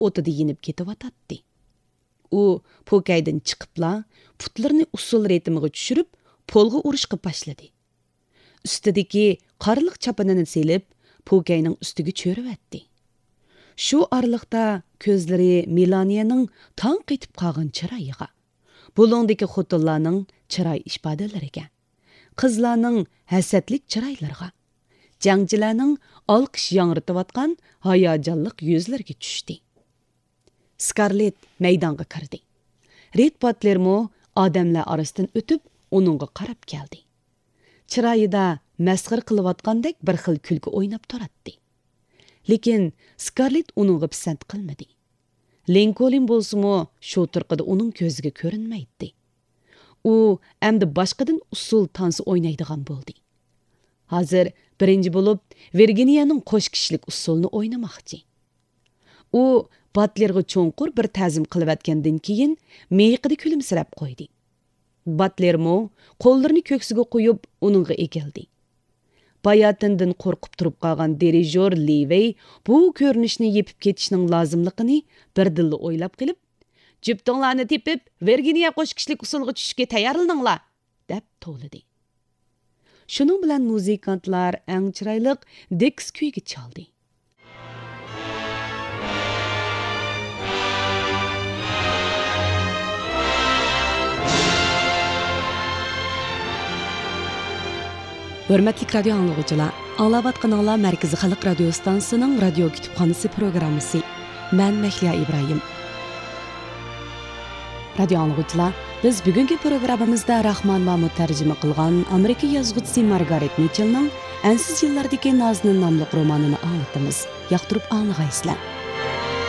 o'tida yenib ketavatadi. U Pokaydan chiqibla putlarini usul ritmiga tushirib, polga urishga boshladi. Ustidagi qorliq chapanini selib, Pokayning ustiga cho'rivatdi. Shu orliqda ko'zlari Melaniyaning tong qetib qolgan chiroyiga, bulungdagi xotinlarning chiroy ifodalariga, qizlarning hasadlik chiroylariga, jangchilarning olqish yangritayotgan hayajonliq yuzlariga tushdi. Scarlett maydonga kirdi. Red Butlermo odamlar orasidan o'tib, uningga qarab keldi. Chiroyida masxir qilayotgandek bir xil kulgi o'ynab turardi. Lekin Scarlett uningga pisand qilmadi. Lincoln bo'lsa-mu, shu turqida uning ko'ziga ko'rinmaydi. U endi boshqadan usul tansi o'ynaydigan bo'ldi. Hozir birinchi bo'lib Virginiyaning qo'sh kishilik usulni o'ynamoqchi. U Butlerga cho'nqur bir ta'zim qilayotgandan keyin miyiqida kulimsirab qo'ydi. Butlermo qo'llarini ko'ksiga qo'yib uningga egildi. Bayatindan qo'rqib turib qolgan dirijor Livey bu ko'rinishni yepib ketishning lozimligini birdilla o'ylab qilib, "Jiptinglarni tepib, Virginiya qo'sh kishilik usulga tushishga tayyorlaninglar", deb to'ladi. Shuning bilan muzikantlar eng chiroyli Dix kuyiga chaldi. Hörmətli radio anlıqçılar, anlavatqanlar Mərkəzi Xalq Radio Stansiyasının radio kütüpxanası proqramısı. Mən Məhliya İbrahim. Radio anlıqçılar, biz bugünkü proqramımızda Rahman Mahmud tərcümə qılğan Amerika yazğıçısı Margaret Mitchell'ның Ensiz yıllardaki Nazının namlıq romanını anlatımız. Yaqtırıb anlığaysızlar.